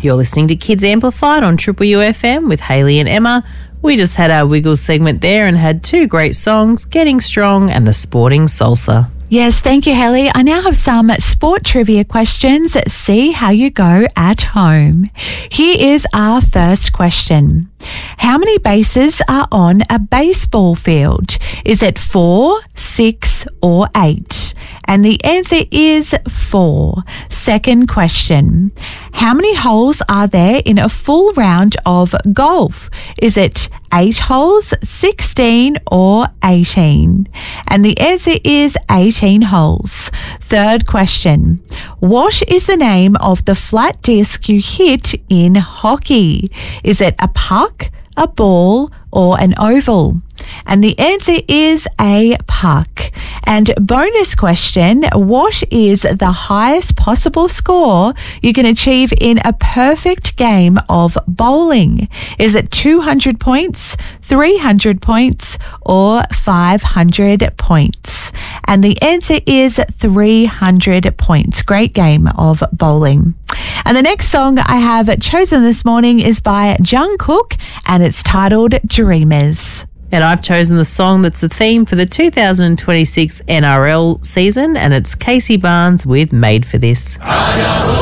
You're listening to Kids Amplified on Triple UFM with Hayley and Emma. We just had our Wiggles segment there and had two great songs, Getting Strong and The Sporting Salsa. Yes, thank you, Hayley. I now have some sport trivia questions. See how you go at home. Here is our first question. How many bases are on a baseball field? Is it 4, 6, or 8? And the answer is 4. Second question. How many holes are there in a full round of golf? Is it 8 holes, 16, or 18? And the answer is 18 holes. Third question. What is the name of the flat disc you hit in hockey? Is it a puck, a ball, or an oval? And the answer is a puck. And bonus question, what is the highest possible score you can achieve in a perfect game of bowling? Is it 200 points, 300 points, or 500 points? And the answer is 300 points. Great game of bowling. And the next song I have chosen this morning is by Jungkook, and it's titled Dreamers. And I've chosen the song that's the theme for the 2026 NRL season, and it's Casey Barnes with Made for This.